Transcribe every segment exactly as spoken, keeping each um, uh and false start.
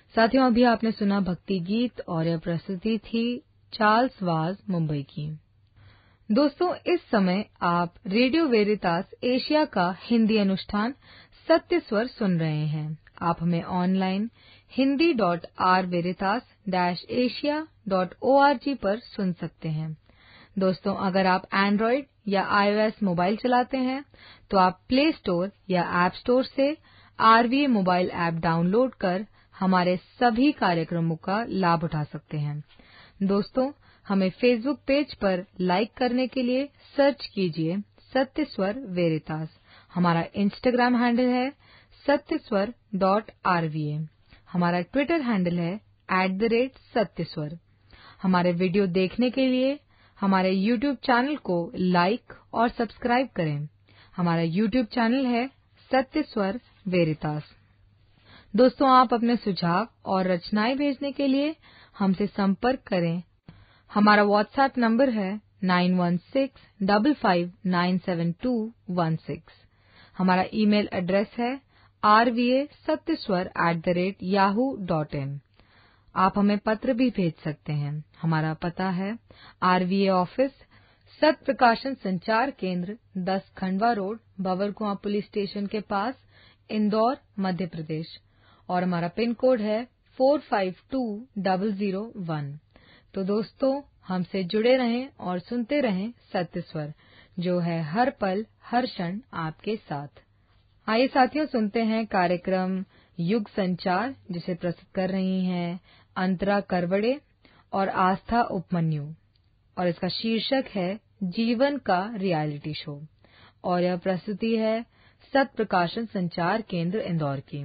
साथियों, अभी आपने सुना भक्ति गीत और यह प्रस्तुति थी चार्ल्स वाज मुंबई की। दोस्तों, इस समय आप रेडियो वेरितास एशिया का हिंदी अनुष्ठान सत्य स्वर सुन रहे हैं। आप हमें online Hindi dot are वेरितास dash Asia dot O R G पर सुन सकते हैं। दोस्तों, अगर आप एंड्रॉयड या आईओएस मोबाइल चलाते हैं तो आप प्ले स्टोर या ऐप स्टोर से आरवीए मोबाइल ऐप डाउनलोड कर हमारे सभी कार्यक्रमों का लाभ उठा सकते हैं। दोस्तों, हमें फेसबुक पेज पर लाइक करने के लिए सर्च कीजिए सत्य स्वर वेरितास। हमारा इंस्टाग्राम हैंडल है सत्य स्वर डॉट आरवीए। हमारा ट्विटर हैंडल है एट द रेट सत्य स्वर। हमारे वीडियो देखने के लिए हमारे यूट्यूब चैनल को लाइक और सब्सक्राइब करें। हमारा यूट्यूब चैनल है सत्य स्वर वेरितास। दोस्तों, आप अपने सुझाव और रचनाएं भेजने के लिए हमसे संपर्क करें। हमारा व्हाट्सएप नंबर है nine one six five five nine seven to one six. हमारा ईमेल एड्रेस है are V A सत्यस्वर at the rate Yahoo dot in. आप हमें पत्र भी भेज सकते हैं। हमारा पता है आरवीए ऑफिस, सत्य प्रकाशन संचार केंद्र, दस खंडवा रोड, बवरकुआं पुलिस स्टेशन के पास, इंदौर, मध्य प्रदेश। और हमारा पिन कोड है four five to zero zero one. तो दोस्तों, हमसे जुड़े रहें और सुनते रहें सत्य स्वर, जो है हर पल हर क्षण आपके साथ। आइए साथियों, सुनते हैं कार्यक्रम युग संचार, जिसे प्रस्तुत कर रही हैं अंतरा करवड़े और आस्था उपमन्यु, और इसका शीर्षक है जीवन का रियलिटी शो, और यह प्रस्तुति है सत्य प्रकाशन संचार केंद्र इंदौर की।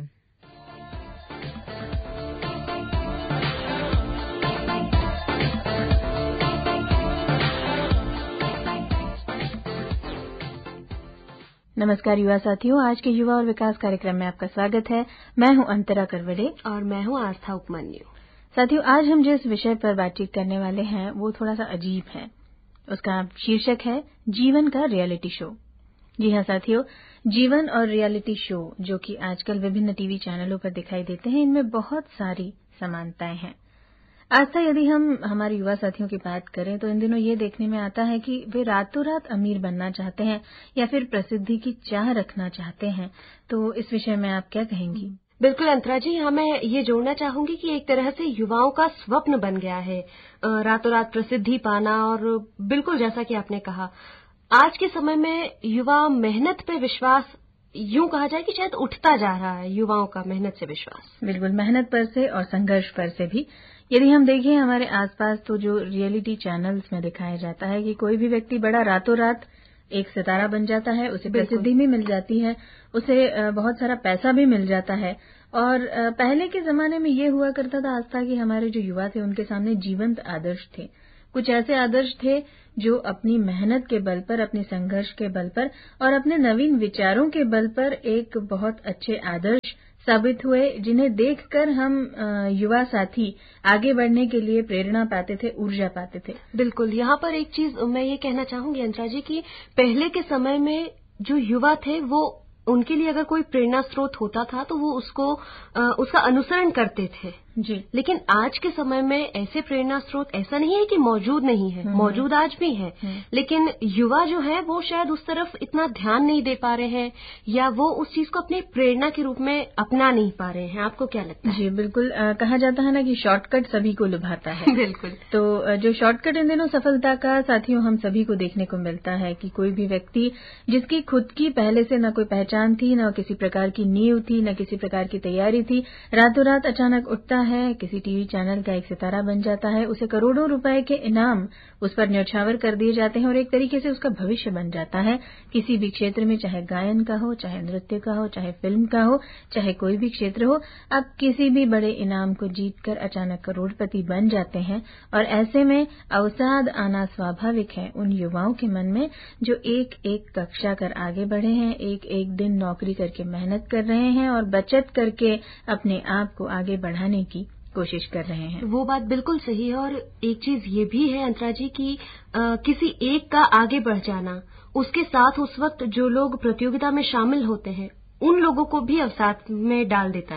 नमस्कार युवा साथियों, आज के युवा और विकास कार्यक्रम में आपका स्वागत है। मैं हूं अंतरा करवड़े और मैं हूं आस्था उपमन्यु। साथियों, आज हम जिस विषय पर बातचीत करने वाले हैं वो थोड़ा सा अजीब है। उसका शीर्षक है जीवन का रियलिटी शो। जी हाँ साथियों, जीवन और रियलिटी शो जो कि आजकल विभिन्न टीवी चैनलों पर दिखाई देते हैं, इनमें बहुत सारी समानताएं हैं। आस्था, यदि हम हमारे युवा साथियों की बात करें तो इन दिनों ये देखने में आता है कि वे रातों रात अमीर बनना चाहते हैं या फिर प्रसिद्धि की चाह रखना चाहते हैं। तो इस विषय में आप क्या कहेंगी? बिल्कुल अंतरा जी, हाँ, मैं ये जोड़ना चाहूंगी कि एक तरह से युवाओं का स्वप्न बन गया है रातों रात प्रसिद्धि पाना। और बिल्कुल जैसा कि आपने कहा, आज के समय में युवा मेहनत पे विश्वास, यूं कहा जाए कि शायद उठता जा रहा है युवाओं का मेहनत से विश्वास। बिल्कुल, मेहनत पर से और संघर्ष पर से भी। यदि हम देखें हमारे आसपास तो जो रियलिटी चैनल्स में दिखाया जाता है कि कोई भी व्यक्ति बड़ा रातों रात एक सितारा बन जाता है, उसे प्रसिद्धि भी मिल जाती है, उसे बहुत सारा पैसा भी मिल जाता है। और पहले के जमाने में ये हुआ करता था आस्था कि हमारे जो युवा थे उनके सामने जीवंत आदर्श थे। कुछ ऐसे आदर्श थे जो अपनी मेहनत के बल पर, अपने संघर्ष के बल पर और अपने नवीन विचारों के बल पर एक बहुत अच्छे आदर्श साबित हुए, जिन्हें देखकर हम युवा साथी आगे बढ़ने के लिए प्रेरणा पाते थे, ऊर्जा पाते थे। बिल्कुल, यहाँ पर एक चीज मैं ये कहना चाहूंगी अंतरा जी कि पहले के समय में जो युवा थे वो, उनके लिए अगर कोई प्रेरणा स्रोत होता था तो वो उसको आ, उसका अनुसरण करते थे जी। लेकिन आज के समय में ऐसे प्रेरणा स्रोत ऐसा नहीं है कि मौजूद नहीं है, मौजूद आज भी है, लेकिन युवा जो है वो शायद उस तरफ इतना ध्यान नहीं दे पा रहे हैं या वो उस चीज को अपनी प्रेरणा के रूप में अपना नहीं पा रहे हैं। आपको क्या लगता है? जी बिल्कुल, आ, कहा जाता है ना कि शॉर्टकट सभी को लुभाता है। बिल्कुल। तो जो शॉर्टकट इन दिनों सफलता का साथियों हम सभी को देखने को मिलता है कि कोई भी व्यक्ति जिसकी खुद की पहले से न कोई पहचान थी, न किसी प्रकार की नींव थी, न किसी प्रकार की तैयारी थी, रातों रात अचानक उठता है, किसी टीवी चैनल का एक सितारा बन जाता है, उसे करोड़ों रुपए के इनाम उस पर न्यौछावर कर दिए जाते हैं और एक तरीके से उसका भविष्य बन जाता है किसी भी क्षेत्र में, चाहे गायन का हो, चाहे नृत्य का हो, चाहे फिल्म का हो, चाहे कोई भी क्षेत्र हो। अब किसी भी बड़े इनाम को जीतकर अचानक करोड़पति बन जाते हैं और ऐसे में अवसाद आना स्वाभाविक है उन युवाओं के मन में जो एक एक कक्षा कर आगे बढ़े हैं, एक एक दिन नौकरी करके मेहनत कर रहे हैं और बचत करके अपने आप को आगे बढ़ाने की कोशिश कर रहे हैं। वो बात बिल्कुल सही है। और एक चीज ये भी है अंतरा जी कि आ, किसी एक का आगे बढ़ जाना, उसके साथ उस वक्त जो लोग प्रतियोगिता में शामिल होते हैं उन लोगों को भी अवसाद में डाल देता है।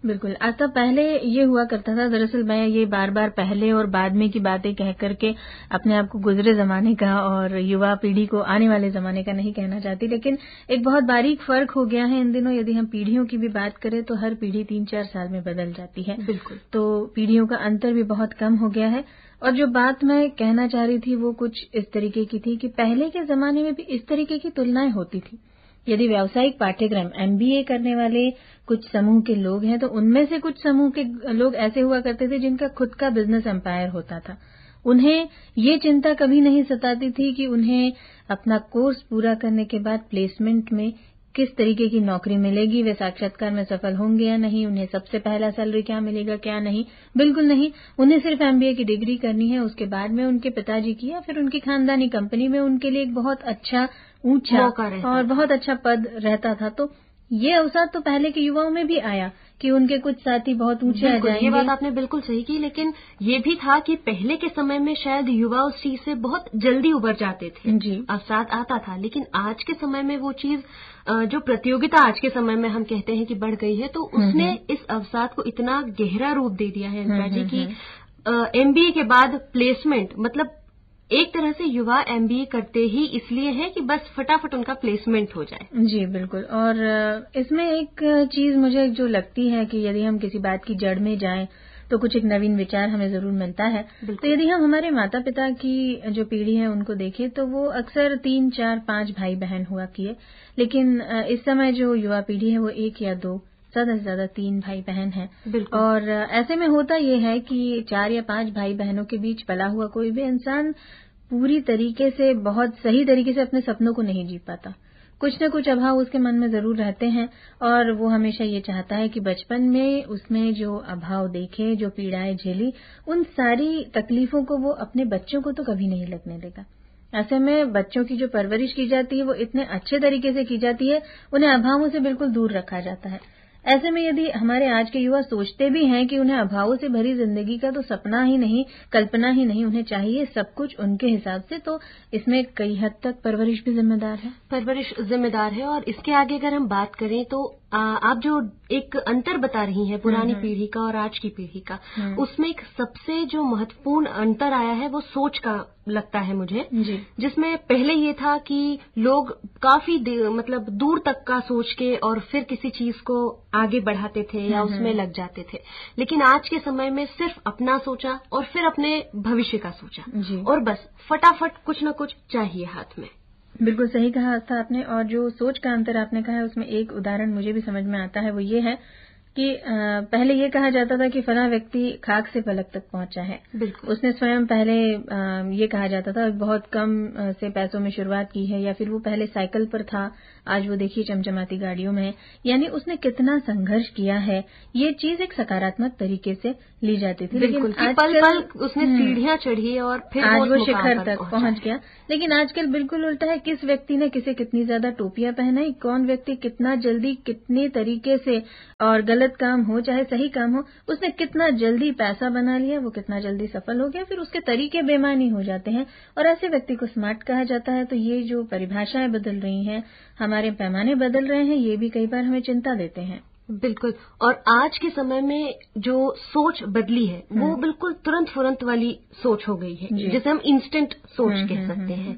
बिल्कुल। आता पहले ये हुआ करता था, दरअसल मैं ये बार बार पहले और बाद में की बातें कह करके अपने आप को गुजरे जमाने का और युवा पीढ़ी को आने वाले जमाने का नहीं कहना चाहती, लेकिन एक बहुत बारीक फर्क हो गया है इन दिनों। यदि हम पीढ़ियों की भी बात करें तो हर पीढ़ी तीन चार साल में बदल जाती है। बिल्कुल। तो पीढ़ियों का अंतर भी बहुत कम हो गया है। और जो बात मैं कहना चाह रही थी वो कुछ इस तरीके की थी कि पहले के जमाने में भी इस तरीके की तुलनाएं होती थी। यदि व्यावसायिक पाठ्यक्रम एमबीए करने वाले कुछ समूह के लोग हैं तो उनमें से कुछ समूह के लोग ऐसे हुआ करते थे जिनका खुद का बिजनेस एम्पायर होता था। उन्हें ये चिंता कभी नहीं सताती थी कि उन्हें अपना कोर्स पूरा करने के बाद प्लेसमेंट में किस तरीके की नौकरी मिलेगी, वे साक्षात्कार में सफल होंगे या नहीं, उन्हें सबसे पहला सैलरी क्या मिलेगा क्या नहीं, बिल्कुल नहीं। उन्हें सिर्फ एमबीए की डिग्री करनी है, उसके बाद में उनके पिताजी की या फिर उनकी खानदानी कंपनी में उनके लिए एक बहुत अच्छा ऊंचा और बहुत अच्छा पद रहता था। तो ये अवसर तो पहले के युवाओं में भी आया कि उनके कुछ साथी बहुत ऊंचे आ जाएंगे। ये बात आपने बिल्कुल सही की, लेकिन ये भी था कि पहले के समय में शायद युवा उस चीज से बहुत जल्दी उबर जाते थे जी। अवसाद आता था। लेकिन आज के समय में वो चीज जो प्रतियोगिता आज के समय में हम कहते हैं कि बढ़ गई है, तो उसने इस अवसाद को इतना गहरा रूप दे दिया है अनिता जी की एमबीए के बाद प्लेसमेंट, मतलब एक तरह से युवा एमबीए करते ही इसलिए है कि बस फटाफट उनका प्लेसमेंट हो जाए। जी बिल्कुल। और इसमें एक चीज मुझे जो लगती है कि यदि हम किसी बात की जड़ में जाएं तो कुछ एक नवीन विचार हमें जरूर मिलता है। तो यदि हम हमारे माता पिता की जो पीढ़ी है उनको देखें तो वो अक्सर तीन चार पांच भाई बहन हुआ किए, लेकिन इस समय जो युवा पीढ़ी है वो एक या दो, ज्यादा से ज्यादा तीन भाई बहन हैं। और ऐसे में होता ये है कि चार या पांच भाई बहनों के बीच पला हुआ कोई भी इंसान पूरी तरीके से, बहुत सही तरीके से अपने सपनों को नहीं जी पाता। कुछ न कुछ अभाव उसके मन में जरूर रहते हैं और वो हमेशा ये चाहता है कि बचपन में उसने जो अभाव देखे, जो पीड़ाएं झेली, उन सारी तकलीफों को वो अपने बच्चों को तो कभी नहीं लगने देगा। ऐसे में बच्चों की जो परवरिश की जाती है वो इतने अच्छे तरीके से की जाती है, उन्हें अभावों से बिल्कुल दूर रखा जाता है। ऐसे में यदि हमारे आज के युवा सोचते भी हैं कि उन्हें अभावों से भरी जिंदगी का तो सपना ही नहीं, कल्पना ही नहीं, उन्हें चाहिए सब कुछ उनके हिसाब से, तो इसमें कई हद तक परवरिश भी जिम्मेदार है। परवरिश जिम्मेदार है। और इसके आगे अगर हम बात करें तो आ, आप जो एक अंतर बता रही हैं पुरानी पीढ़ी का और आज की पीढ़ी का, उसमें एक सबसे जो महत्वपूर्ण अंतर आया है वो सोच का लगता है मुझे, जिसमें पहले ये था कि लोग काफी मतलब दूर तक का सोच के और फिर किसी चीज को आगे बढ़ाते थे या उसमें लग जाते थे। लेकिन आज के समय में सिर्फ अपना सोचा और फिर अपने भविष्य का सोचा और बस फटाफट कुछ न कुछ चाहिए हाथ में। बिल्कुल सही कहा था आपने। और जो सोच का अंतर आपने कहा है उसमें एक उदाहरण मुझे भी समझ में आता है, वो ये है कि पहले ये कहा जाता था कि फला व्यक्ति खाक से फलक तक पहुंचा है। उसने स्वयं पहले ये कहा जाता था बहुत कम से पैसों में शुरुआत की है, या फिर वो पहले साइकिल पर था, आज वो देखिए चमचमाती गाड़ियों में है। यानी उसने कितना संघर्ष किया है, ये चीज एक सकारात्मक तरीके से ली जाती थी। लेकिन आज पल पल उसने सीढ़ियां चढ़ी और फिर आज वो शिखर तक पहुंच गया। लेकिन आजकल बिल्कुल उल्टा है, किस व्यक्ति ने किसे कितनी ज्यादा टोपियां पहनाई, कौन व्यक्ति कितना जल्दी कितने तरीके से, और गलत काम हो चाहे सही काम हो, उसने कितना जल्दी पैसा बना लिया, वो कितना जल्दी सफल हो गया, फिर उसके तरीके बेमानी हो जाते हैं और ऐसे व्यक्ति को स्मार्ट कहा जाता है। तो ये जो परिभाषाएं बदल रही हैं, हमारे पैमाने बदल रहे हैं, ये भी कई बार हमें चिंता देते हैं। बिल्कुल। और आज के समय में जो सोच बदली है वो बिल्कुल तुरंत फुरंत वाली सोच हो गई है, जिसे हम इंस्टेंट सोच कह सकते हैं।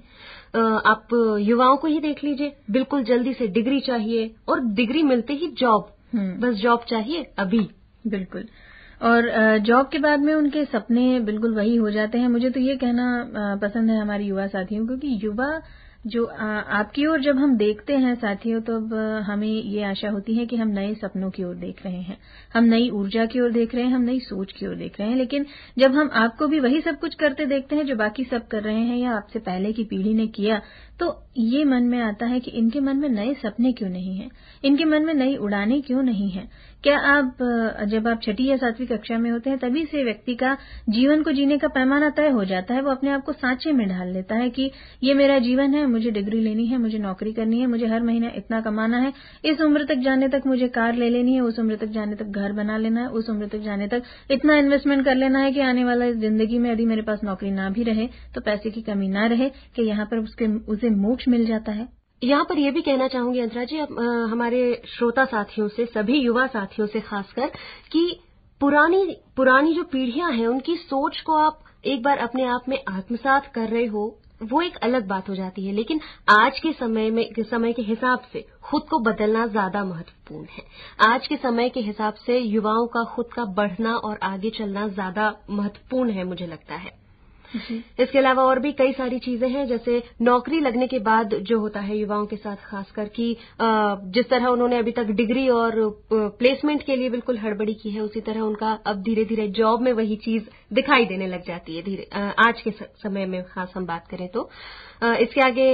आप युवाओं को ही देख लीजिए, बिल्कुल जल्दी से डिग्री चाहिए और डिग्री मिलते ही जॉब, बस जॉब चाहिए अभी। बिल्कुल। और जॉब के बाद में उनके सपने बिल्कुल वही हो जाते हैं। मुझे तो ये कहना पसंद है हमारे युवा साथियों को कि युवा जो आपकी ओर जब हम देखते हैं साथियों, तो अब हमें ये आशा होती है कि हम नए सपनों की ओर देख रहे हैं, हम नई ऊर्जा की ओर देख रहे हैं, हम नई सोच की ओर देख रहे हैं। लेकिन जब हम आपको भी वही सब कुछ करते देखते हैं जो बाकी सब कर रहे हैं या आपसे पहले की पीढ़ी ने किया, तो ये मन में आता है कि इनके मन में नए सपने क्यों नहीं हैं, इनके मन में नई उड़ानें क्यों नहीं हैं। क्या आप जब आप छठी या सातवीं कक्षा में होते हैं तभी से व्यक्ति का जीवन को जीने का पैमाना तय हो जाता है, वो अपने आप को सांचे में ढाल लेता है कि ये मेरा जीवन है, मुझे डिग्री लेनी है, मुझे नौकरी करनी है, मुझे हर महीने इतना कमाना है, इस उम्र तक जाने तक मुझे कार ले लेनी है, उस उम्र तक जाने तक घर बना लेना है, उस उम्र तक जाने तक इतना इन्वेस्टमेंट कर लेना है कि आने वाला जिंदगी में यदि मेरे पास नौकरी ना भी रहे तो पैसे की कमी ना रहे कि यहाँ पर उसके उसे मोक्ष मिल जाता है। यहाँ पर यह भी कहना चाहूंगी अंतरा जी, अब हमारे श्रोता साथियों से, सभी युवा साथियों से खासकर, कि पुरानी पुरानी जो पीढ़ियां हैं उनकी सोच को आप एक बार अपने आप में आत्मसात कर रहे हो, वो एक अलग बात हो जाती है, लेकिन आज के समय में समय के हिसाब से खुद को बदलना ज्यादा महत्वपूर्ण है। आज के समय के हिसाब से युवाओं का खुद का बढ़ना और आगे चलना ज्यादा महत्वपूर्ण है, मुझे लगता है। इसके अलावा और भी कई सारी चीजें हैं, जैसे नौकरी लगने के बाद जो होता है युवाओं के साथ खासकर कि जिस तरह उन्होंने अभी तक डिग्री और प्लेसमेंट के लिए बिल्कुल हड़बड़ी की है, उसी तरह उनका अब धीरे धीरे जॉब में वही चीज दिखाई देने लग जाती है धीरे आज के समय में। खास हम बात करें तो इसके आगे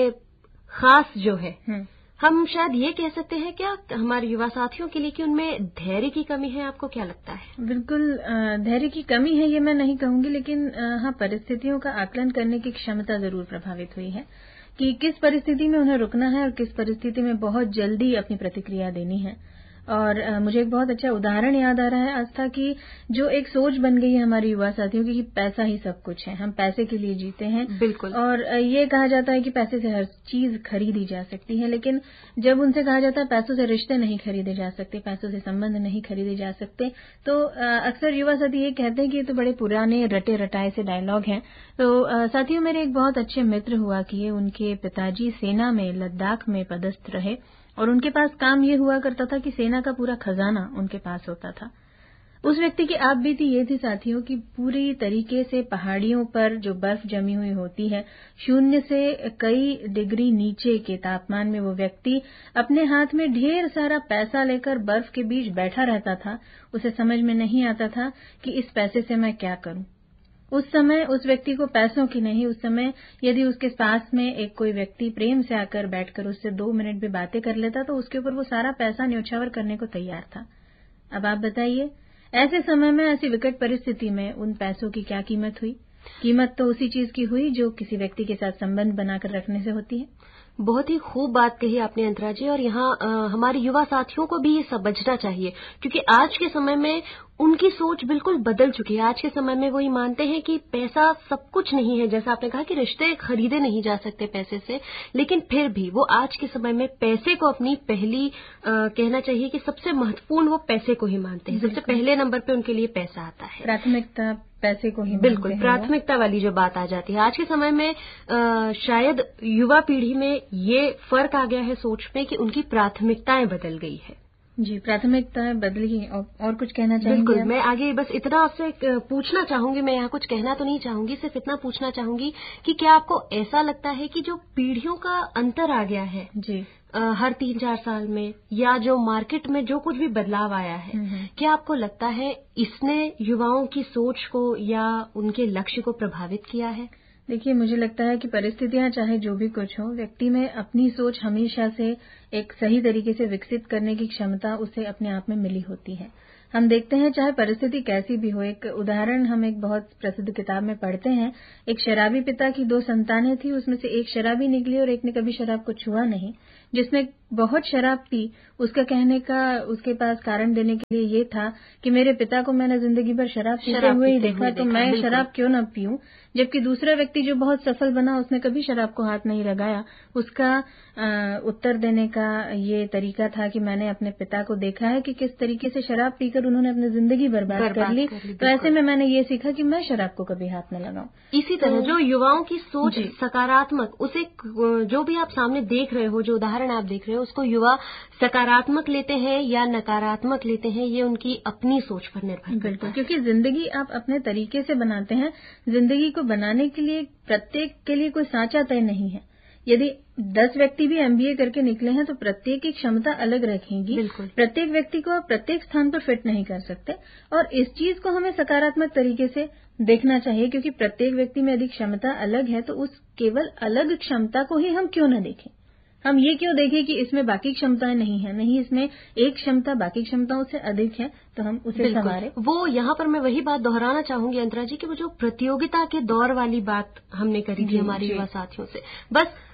खास जो है, हम शायद ये कह सकते हैं क्या हमारे युवा साथियों के लिए कि उनमें धैर्य की कमी है? आपको क्या लगता है? बिल्कुल धैर्य की कमी है ये मैं नहीं कहूंगी, लेकिन हाँ, परिस्थितियों का आकलन करने की क्षमता जरूर प्रभावित हुई है कि किस परिस्थिति में उन्हें रुकना है और किस परिस्थिति में बहुत जल्दी अपनी प्रतिक्रिया देनी है। और आ, मुझे एक बहुत अच्छा उदाहरण याद आ रहा है आस्था की, जो एक सोच बन गई है हमारे युवा साथियों की कि पैसा ही सब कुछ है, हम पैसे के लिए जीते हैं। बिल्कुल। और ये कहा जाता है कि पैसे से हर चीज खरीदी जा सकती है, लेकिन जब उनसे कहा जाता है पैसों से रिश्ते नहीं खरीदे जा सकते, पैसों से संबंध नहीं खरीदे जा सकते, तो अक्सर युवा साथी ये कहते हैं कि ये तो बड़े पुराने रटे रटाए से डायलॉग हैं। तो साथियों, मेरे एक बहुत अच्छे मित्र हुआ कि उनके पिताजी सेना में लद्दाख में पदस्थ रहे और उनके पास काम ये हुआ करता था कि सेना का पूरा खजाना उनके पास होता था। उस व्यक्ति की आप बीती ये थी साथियों कि पूरी तरीके से पहाड़ियों पर जो बर्फ जमी हुई होती है, शून्य से कई डिग्री नीचे के तापमान में वो व्यक्ति अपने हाथ में ढेर सारा पैसा लेकर बर्फ के बीच बैठा रहता था। उसे समझ में नहीं आता था कि इस पैसे से मैं क्या करूं। उस समय उस व्यक्ति को पैसों की नहीं, उस समय यदि उसके पास में एक कोई व्यक्ति प्रेम से आकर बैठकर उससे दो मिनट भी बातें कर लेता तो उसके ऊपर वो सारा पैसा न्योछावर करने को तैयार था। अब आप बताइए, ऐसे समय में, ऐसी विकट परिस्थिति में उन पैसों की क्या कीमत हुई? कीमत तो उसी चीज की हुई जो किसी व्यक्ति के साथ संबंध बनाकर रखने से होती है। बहुत ही खूब बात कही आपने अंतरा जी, और यहाँ हमारे युवा साथियों को भी ये समझना चाहिए, क्योंकि आज के समय में उनकी सोच बिल्कुल बदल चुकी है। आज के समय में वो ये मानते हैं कि पैसा सब कुछ नहीं है, जैसा आपने कहा कि रिश्ते खरीदे नहीं जा सकते पैसे से, लेकिन फिर भी वो आज के समय में पैसे को अपनी पहली आ, कहना चाहिए कि सबसे महत्वपूर्ण वो पैसे को ही मानते हैं। सबसे पहले नंबर पे उनके लिए पैसा आता है, प्राथमिकता पैसे को ही। बिल्कुल, प्राथमिकता वाली जो बात आ जाती है आज के समय में, आ, शायद युवा पीढ़ी में ये फर्क आ गया है सोच में कि उनकी प्राथमिकताएं बदल गई है। जी, प्राथमिकताएं बदल गई। और, और कुछ कहना चाहेंगे? बिल्कुल, मैं आगे बस इतना आपसे पूछना चाहूंगी, मैं यहाँ कुछ कहना तो नहीं चाहूंगी, सिर्फ इतना पूछना चाहूंगी कि क्या आपको ऐसा लगता है कि जो पीढ़ियों का अंतर आ गया है जी आ, हर तीन चार साल में, या जो मार्केट में जो कुछ भी बदलाव आया है, क्या आपको लगता है इसने युवाओं की सोच को या उनके लक्ष्य को प्रभावित किया है? देखिए, मुझे लगता है कि परिस्थितियां चाहे जो भी कुछ हो, व्यक्ति में अपनी सोच हमेशा से एक सही तरीके से विकसित करने की क्षमता उसे अपने आप में मिली होती है। हम देखते हैं चाहे परिस्थिति कैसी भी हो। एक उदाहरण हम एक बहुत प्रसिद्ध किताब में पढ़ते हैं, एक शराबी पिता की दो संतानें थी, उसमें से एक शराबी निकली और एक ने कभी शराब को छुआ नहीं। जिसने बहुत शराब पी, उसका कहने का उसके पास कारण देने के लिए ये था कि मेरे पिता को मैंने जिंदगी भर शराब पीते हुए ही देखा, तो मैं शराब क्यों न पीऊं। जबकि दूसरा व्यक्ति जो बहुत सफल बना, उसने कभी शराब को हाथ नहीं लगाया। उसका आ, उत्तर देने का ये तरीका था कि मैंने अपने पिता को देखा है कि किस तरीके से शराब पीकर उन्होंने अपनी जिंदगी बर्बाद, बर्बाद कर ली, कर ली तो ऐसे में मैंने ये सीखा कि मैं शराब को कभी हाथ न लगाऊं। इसी तरह तो, जो युवाओं की सोच सकारात्मक, उसे जो भी आप सामने देख रहे हो, जो उदाहरण आप देख रहे हो, उसको युवा सकारात्मक लेते हैं या नकारात्मक लेते हैं, ये उनकी अपनी सोच पर निर्भर करता है। क्योंकि जिंदगी आप अपने तरीके से बनाते हैं। जिंदगी को बनाने के लिए प्रत्येक के लिए कोई सांचा तय नहीं है। यदि दस व्यक्ति भी एमबीए करके निकले हैं तो प्रत्येक की क्षमता अलग रखेंगी। प्रत्येक व्यक्ति को आप प्रत्येक स्थान पर फिट नहीं कर सकते, और इस चीज को हमें सकारात्मक तरीके से देखना चाहिए, क्योंकि प्रत्येक व्यक्ति में यदि क्षमता अलग है तो उस केवल अलग क्षमता को ही हम क्यों न देखें। हम ये क्यों देखें कि इसमें बाकी क्षमताएं नहीं है, नहीं, इसमें एक क्षमता बाकी क्षमताओं से अधिक है, तो हम उसे संवारें। वो यहाँ पर मैं वही बात दोहराना चाहूंगी अंतरा जी कि वो जो प्रतियोगिता के दौर वाली बात हमने करी थी हमारे युवा साथियों से, बस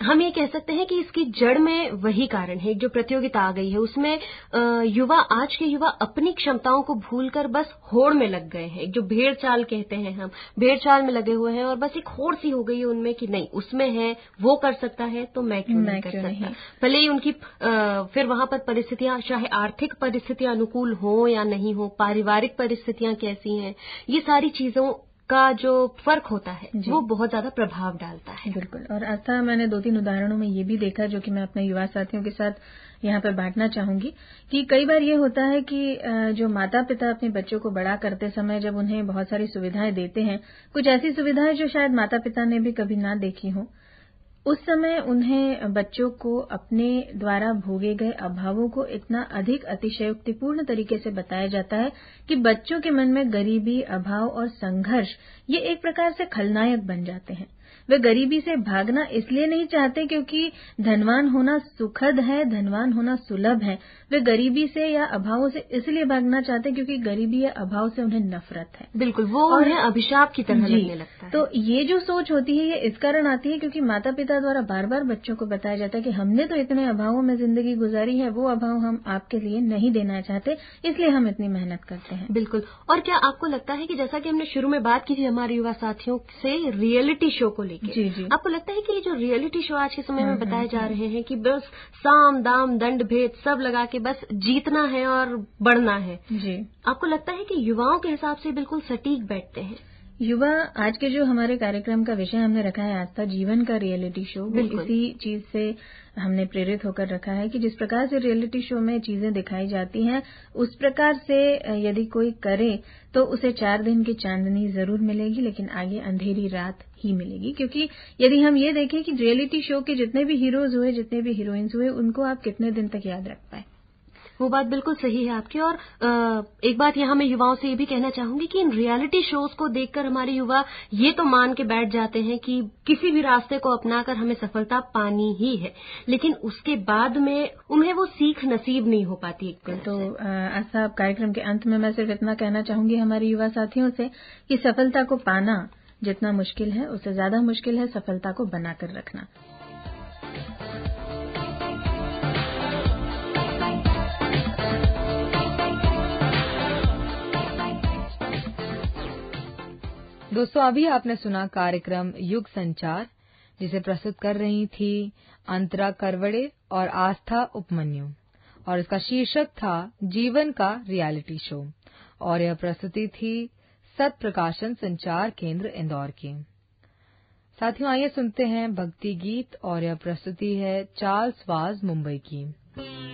हम ये कह सकते हैं कि इसकी जड़ में वही कारण है, जो प्रतियोगिता आ गई है उसमें युवा, आज के युवा अपनी क्षमताओं को भूलकर बस होड़ में लग गए हैं। जो भेड़ चाल कहते हैं, हम भेड़ चाल में लगे हुए हैं और बस एक होड़ सी हो गई है उनमें कि नहीं, उसमें है, वो कर सकता है तो मैं क्यों नहीं कर सकता। भले ही उनकी आ, फिर वहां पर परिस्थितियां, चाहे आर्थिक परिस्थितियां अनुकूल हो या नहीं हो, पारिवारिक परिस्थितियां कैसी हैं, ये सारी चीजों का जो फर्क होता है वो बहुत ज्यादा प्रभाव डालता है। बिल्कुल। और आस्था, मैंने दो तीन उदाहरणों में ये भी देखा जो कि मैं अपने युवा साथियों के साथ यहाँ पर बांटना चाहूंगी कि कई बार ये होता है कि जो माता पिता अपने बच्चों को बड़ा करते समय जब उन्हें बहुत सारी सुविधाएं देते हैं, कुछ ऐसी सुविधाएं जो शायद माता पिता ने भी कभी ना देखी हो, उस समय उन्हें बच्चों को अपने द्वारा भोगे गए अभावों को इतना अधिक अतिशयोक्तिपूर्ण तरीके से बताया जाता है कि बच्चों के मन में गरीबी, अभाव और संघर्ष ये एक प्रकार से खलनायक बन जाते हैं। वे गरीबी से भागना इसलिए नहीं चाहते क्योंकि धनवान होना सुखद है, धनवान होना सुलभ है। वे गरीबी से या अभावों से इसलिए भागना चाहते क्योंकि गरीबी या अभाव से उन्हें नफरत है। बिल्कुल, वो उन्हें अभिशाप की तरह लगने लगता है। तो ये जो सोच होती है ये इस कारण आती है क्योंकि माता पिता द्वारा बार बार बच्चों को बताया जाता है कि हमने तो इतने अभावों में जिंदगी गुजारी है, वो अभाव हम आपके लिए नहीं देना चाहते, इसलिए हम इतनी मेहनत करते हैं। बिल्कुल। और क्या आपको लगता है कि जैसा कि हमने शुरू में बात की थी हमारे युवा साथियों से रियलिटी शो को लेकर, जी जी, आपको लगता है कि ये जो रियलिटी शो आज के समय में बताए जा रहे हैं कि बस साम दाम दंड भेद सब लगा के बस जीतना है और बढ़ना है, जी, आपको लगता है कि युवाओं के हिसाब से बिल्कुल सटीक बैठते हैं? युवा, आज के जो हमारे कार्यक्रम का विषय हमने रखा है आस्था जीवन का रियलिटी शो, इसी चीज से हमने प्रेरित होकर रखा है कि जिस प्रकार से रियलिटी शो में चीजें दिखाई जाती हैं उस प्रकार से यदि कोई करे तो उसे चार दिन की चांदनी जरूर मिलेगी, लेकिन आगे अंधेरी रात ही मिलेगी। क्योंकि यदि हम ये देखें कि रियलिटी शो के जितने भी हीरोज हुए, जितने भी हीरोइंस हुए, उनको आप कितने दिन तक याद रख पाए? वो बात बिल्कुल सही है आपकी। और एक बात यहाँ मैं युवाओं से ये भी कहना चाहूंगी कि इन रियलिटी शोज को देखकर हमारे युवा ये तो मान के बैठ जाते हैं कि किसी भी रास्ते को अपनाकर हमें सफलता पानी ही है, लेकिन उसके बाद में उन्हें वो सीख नसीब नहीं हो पाती एक तरह से। तो आस्था, कार्यक्रम के अंत में मैं सिर्फ इतना कहना चाहूंगी हमारे युवा साथियों से कि सफलता को पाना जितना मुश्किल है उससे ज्यादा मुश्किल है सफलता को बनाकर रखना। दोस्तों, अभी आपने सुना कार्यक्रम युग संचार, जिसे प्रस्तुत कर रही थी अंतरा करवड़े और आस्था उपमन्यु, और इसका शीर्षक था जीवन का रियलिटी शो, और यह प्रस्तुति थी सत प्रकाशन संचार केंद्र इंदौर की। साथियों, आइए सुनते हैं भक्ति गीत, और यह प्रस्तुति है चार्ल्स वाज मुंबई की।